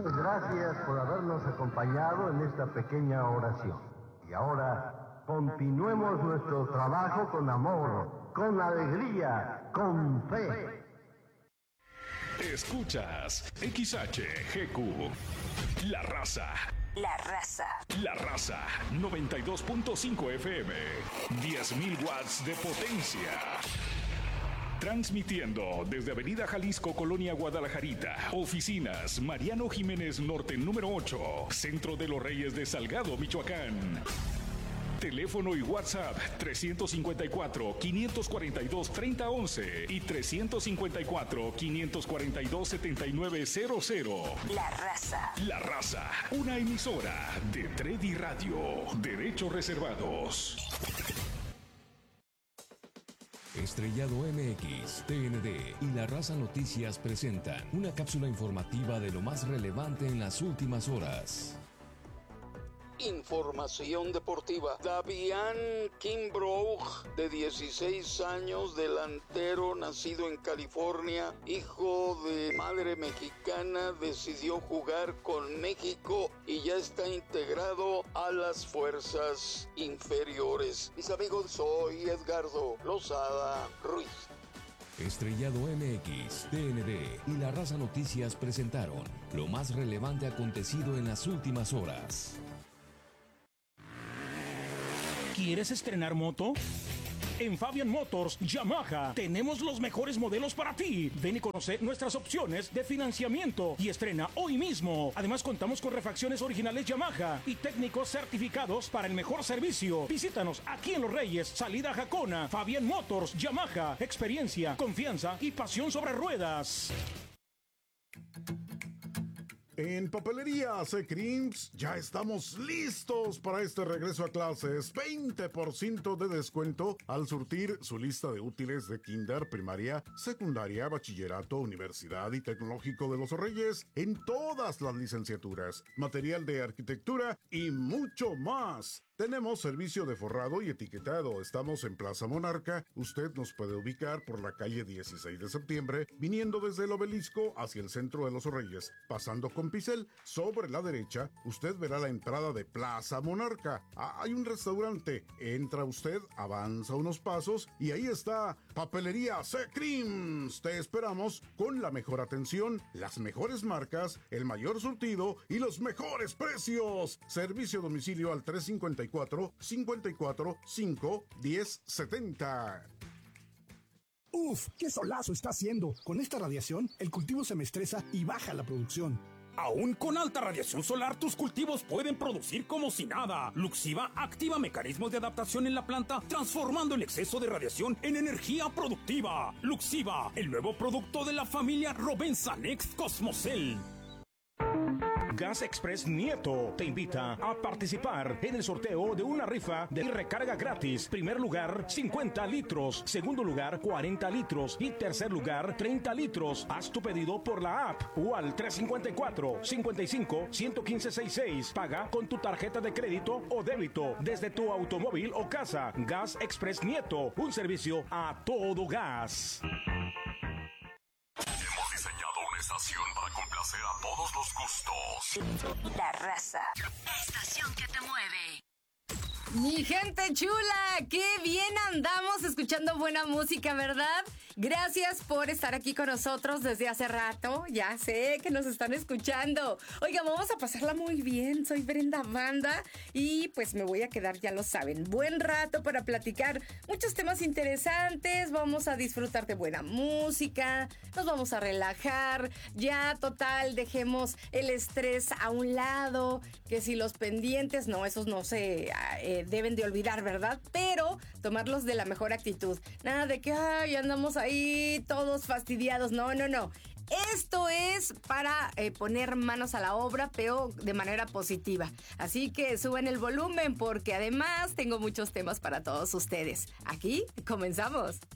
Gracias por habernos acompañado en esta pequeña oración. Y ahora, continuemos nuestro trabajo con amor, con alegría, con fe. Escuchas XHGQ, La Raza. La Raza. La Raza, 92.5 FM, 10.000 watts de potencia. Transmitiendo desde Avenida Jalisco, Colonia Guadalajarita. Oficinas Mariano Jiménez Norte, número 8. Centro de los Reyes de Salgado, Michoacán. Teléfono y WhatsApp 354-542-3011 y 354-542-7900. La Raza. La Raza, una emisora de Tredi Radio. Derechos reservados. Estrellado MX, TND y La Raza Noticias presentan una cápsula informativa de lo más relevante en las últimas horas. Información deportiva. Davián Kimbrough, de 16 años, delantero nacido en California, hijo de madre mexicana, decidió jugar con México y ya está integrado a las fuerzas inferiores. Mis amigos, soy Edgardo Lozada Ruiz. Estrellado MX, TND y La Raza Noticias presentaron lo más relevante acontecido en las últimas horas. ¿Quieres estrenar moto? En Fabian Motors Yamaha tenemos los mejores modelos para ti. Ven y conoce nuestras opciones de financiamiento y estrena hoy mismo. Además contamos con refacciones originales Yamaha y técnicos certificados para el mejor servicio. Visítanos aquí en Los Reyes, salida a Jacona. Fabian Motors Yamaha, experiencia, confianza y pasión sobre ruedas. En Papelería C-Creams ya estamos listos para este regreso a clases. 20% de descuento al surtir su lista de útiles de kinder, primaria, secundaria, bachillerato, universidad y tecnológico de Los Reyes en todas las licenciaturas, material de arquitectura y mucho más. Tenemos servicio de forrado y etiquetado. Estamos en Plaza Monarca. Usted nos puede ubicar por la calle 16 de septiembre, viniendo desde el Obelisco hacia el centro de Los Reyes. Pasando con Picel, sobre la derecha, usted verá la entrada de Plaza Monarca. Hay un restaurante. Entra usted, avanza unos pasos y ahí está Papelería C-Creams. Te esperamos con la mejor atención, las mejores marcas, el mayor surtido y los mejores precios. Servicio a domicilio al 354-51070. ¡Uf! ¡Qué solazo está haciendo! Con esta radiación, el cultivo se me estresa y baja la producción. Aún con alta radiación solar, tus cultivos pueden producir como si nada. Luxiva activa mecanismos de adaptación en la planta, transformando el exceso de radiación en energía productiva. Luxiva, el nuevo producto de la familia Rovensa Next Cosmocel. Gas Express Nieto te invita a participar en el sorteo de una rifa de recarga gratis. Primer lugar, 50 litros. Segundo lugar, 40 litros. Y tercer lugar, 30 litros. Haz tu pedido por la app o al 354-55-11566. Paga con tu tarjeta de crédito o débito desde tu automóvil o casa. Gas Express Nieto, un servicio a todo gas. Estación para complacer a todos los gustos. La Raza. La estación que te mueve. Mi gente chula, qué bien andamos escuchando buena música, ¿verdad? Gracias por estar aquí con nosotros desde hace rato. Ya sé que nos están escuchando. Oiga, vamos a pasarla muy bien. Soy Brenda Banda y pues me voy a quedar, ya lo saben, buen rato para platicar muchos temas interesantes. Vamos a disfrutar de buena música, nos vamos a relajar. Ya, total, dejemos el estrés a un lado, que si los pendientes, no, esos no se deben de olvidar, ¿verdad? Pero tomarlos de la mejor actitud. Nada de que, ay, andamos ahí todos fastidiados. No. Esto es para poner manos a la obra, pero de manera positiva. Así que suban el volumen porque además tengo muchos temas para todos ustedes. Aquí comenzamos.